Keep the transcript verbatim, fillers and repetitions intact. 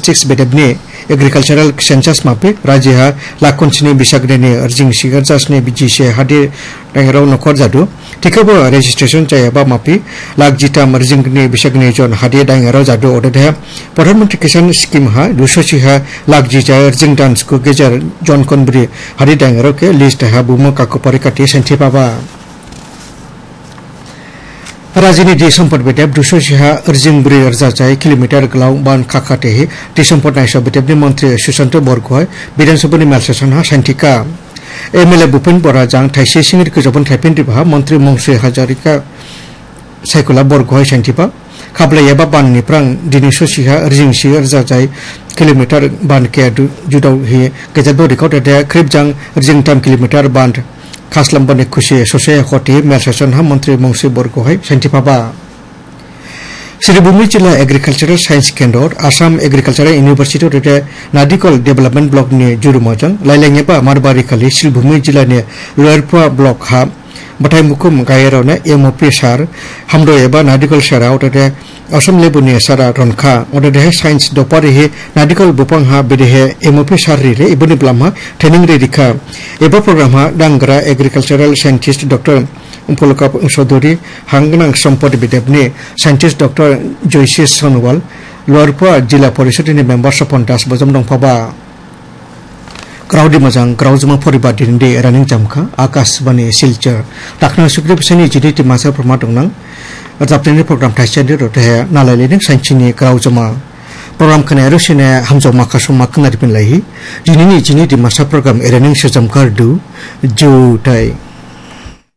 statistics बेदबने agricultural census मापे राज्य हा लाखोंसनि बिसागने अर्जिं सिगार जासने बिजिसे हादे डांगराव नखर जादु थिकबो रेजिस्ट्रेशन जायाबा मापे लाख जिताम अर्जिंगने बिसागने जन हादे डांगराव जादु ओदे प्रधानमंत्री किसान स्कीम हा दुसोसी हा लाख जिजा अर्जिं डांस को गेजार जन कोनब्रि हादे डांगराव के लिस्ट हा बुमो काको परिकाटी सेंथि पाबा राज्यनि दै सम्पद बेटेब दुसोसिहा अर्जिं ब्रै अर्जाजाय किलोमीटर गोलाव बान खाखाते दै सम्पद नायस बेटेबनि मन्त्री सुशांत बरगय विधानसभानि मेल सेसन हा सान्थिका एमएलए भूपेन बरा जां थाइसे सिंगिर गोजबन थाइपिन दिबा मन्त्री मंत्री हाजारिका साइकोला बरगय सान्थिपा खाबलायबा बाननि प्रां दिनै ससिहा अर्जिं सि अर्जाजाय किलोमीटर बान के जुदाव हि गेजेबो रेकर्ड दे क्रिबजां अर्जिं थाम किलोमीटर बान खासलम्बने खुशी ससे खति मेल सेसन हा मंत्री मंत्री बरगय सान्थिपाबा श्रीभूमि जिला एग्रीकल्चरल साइंस केन्द्र आसाम एग्रीकल्चरल यूनिवर्सिटी रे नादिकल डेवलपमेंट ब्लॉक नि जुरुमजों लाइलाङेबा मारबारि खालि श्रीभूमि जिला नि लोयरपुआ ब्लॉक हा बथाय मुकुम गायरावने एमओपी सार हामदो एबा नादिकल साराव रे असम लेबुनि सारा रनखा ओदे साइंस दोपारि हे नादिकल बुपंग हा बिदे एमओपी सार रे इबनि ब्लामा ट्रेनिंग रे दिखा एबा प्रोग्राम हा Dangra agricultural scientist doctor उमफुलका Chaudhary हांगनां सम्पद बिदेबनि साइंटिस्ट डॉक्टर जयसी सोनवाल लोयरपुआ जिला परिषदनि मेम्बर सपन दास बजम दंफाबा क्राउडी मजां क्राउजमा परिबार दिनदे रानिं जामखा आकाशबाणी सिलचर दाखना सुग्रीब सेनि जिदिति मासा प्रमा दंनां जापनेनि प्रोग्राम थाइसेनि रोथे नालायलेनि साइंसिनि क्राउजमा प्रोग्राम खने रसिने हमजो माखासो माखनारि पिनलाहि जिनिनि जिनि दिमासा प्रोग्राम एरेनिं सजमखार दु जुथाय